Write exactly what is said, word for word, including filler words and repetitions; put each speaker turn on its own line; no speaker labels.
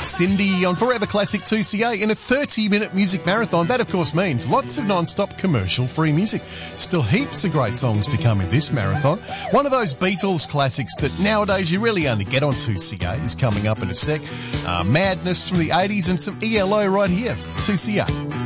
Cindy on Forever Classic two C A in a thirty-minute music marathon. That, of course, means lots of non-stop commercial-free music. Still heaps of great songs to come in this marathon. One of those Beatles classics that nowadays you really only get on two C A is coming up in a sec. Uh, Madness from the eighties and some E L O right here, two C A.